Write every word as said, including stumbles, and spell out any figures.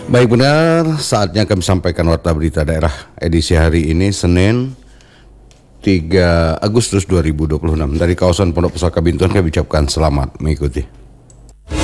Baik, benar, saatnya kami sampaikan warta berita daerah edisi hari ini Senin tiga Agustus dua ribu dua puluh enam. Dari kawasan Pondok Pusaka Bintuan kami ucapkan selamat mengikuti.